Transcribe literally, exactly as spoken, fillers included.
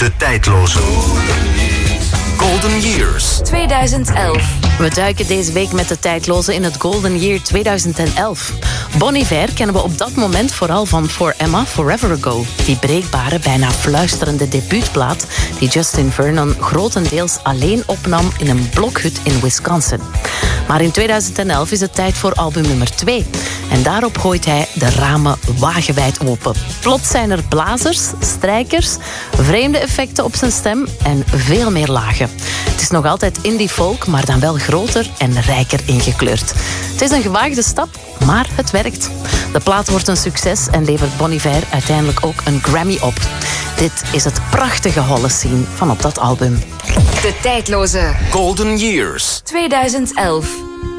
De tijdloze Golden Years tweeduizend elf. We duiken deze week met de tijdloze in het Golden Year tweeduizend elf. Bon Iver kennen we op dat moment vooral van For Emma, Forever Ago. Die breekbare, bijna fluisterende debuutplaat die Justin Vernon grotendeels alleen opnam in een blokhut in Wisconsin. Maar in tweeduizend elf is het tijd voor album nummer twee. En daarop gooit hij de ramen wagenwijd open. Plots zijn er blazers, strijkers, vreemde effecten op zijn stem en veel meer lagen. Het is nog altijd indie folk, maar dan wel groter en rijker ingekleurd. Het is een gewaagde stap, maar het werkt. De plaat wordt een succes en levert Bon Iver uiteindelijk ook een Grammy op. Dit is het prachtige Holocene van op dat album. De tijdloze Golden Years tweeduizend elf.